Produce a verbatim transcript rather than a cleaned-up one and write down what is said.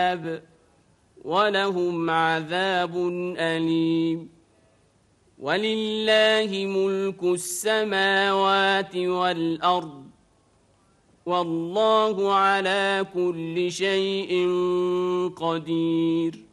ولهم عذاب أليم ولله ملك السماوات والأرض والله على كل شيء قدير